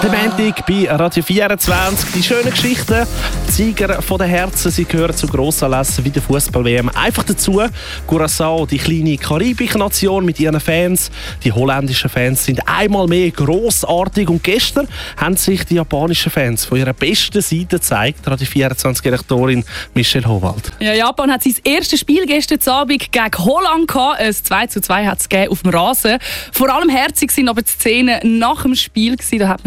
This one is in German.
Der Montag bei Radio 24. Die schönen Geschichten, die Sieger von den Herzen, sie gehören zu Grossanlässen wie der Fußball-WM einfach dazu. Curaçao, die kleine Karibik-Nation mit ihren Fans. Die holländischen Fans sind einmal mehr grossartig. Und gestern haben sich die japanischen Fans von ihrer besten Seite gezeigt. Radio 24-Direktorin Michelle Howald. Ja, Japan hat sein erstes Spiel gestern Abend gegen Holland gehabt. Ein 2:2 hat es auf dem Rasen. Vor allem herzig sind aber die Szenen nach dem Spiel gewesen. Da hat